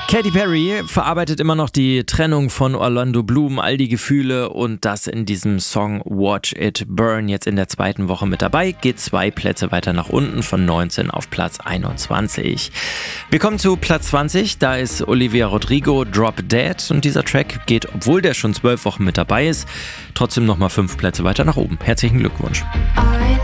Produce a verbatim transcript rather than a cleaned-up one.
Katy Perry verarbeitet immer noch die Trennung von Orlando Bloom, all die Gefühle und das in diesem Song Watch It Burn. Jetzt in der zweiten Woche mit dabei, geht zwei Plätze weiter nach unten von neunzehn auf Platz einundzwanzig. Wir kommen zu Platz zwanzig, da ist Olivia Rodrigo, Drop Dead und dieser Track geht, obwohl der schon zwölf Wochen mit dabei ist, trotzdem nochmal fünf Plätze weiter nach oben. Herzlichen Glückwunsch.